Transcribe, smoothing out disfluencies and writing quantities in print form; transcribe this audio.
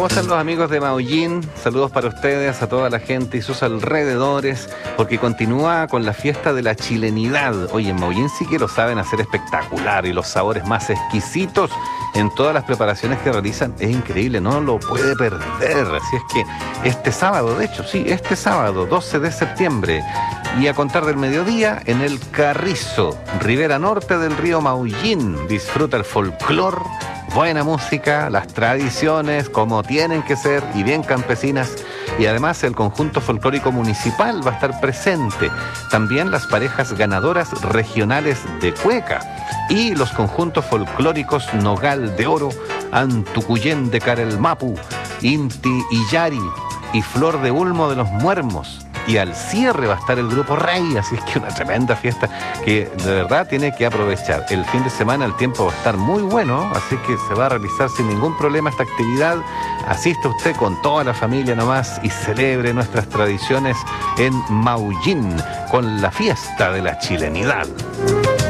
¿Cómo están los amigos de Maullín? Saludos para ustedes, a toda la gente y sus alrededores, porque continúa con la fiesta de la chilenidad. Oye, en Maullín sí que lo saben hacer espectacular y los sabores más exquisitos en todas las preparaciones que realizan. Es increíble, no lo puede perder. Así es que este sábado, de hecho, sí, este sábado, 12 de septiembre, y a contar del mediodía, en el Carrizo, ribera norte del río Maullín, disfruta el folclor, buena música, las tradiciones como tienen que ser y bien campesinas, y además el conjunto folclórico municipal va a estar presente, también las parejas ganadoras regionales de cueca y los conjuntos folclóricos Nogal de Oro, Antucuyén de Carelmapu, Inti Illari y Flor de Ulmo de los Muermos. Y al cierre va a estar el Grupo Rey, así es que una tremenda fiesta que de verdad tiene que aprovechar. El fin de semana el tiempo va a estar muy bueno, así que se va a realizar sin ningún problema esta actividad. Asista usted con toda la familia nomás y celebre nuestras tradiciones en Maullín con la fiesta de la chilenidad.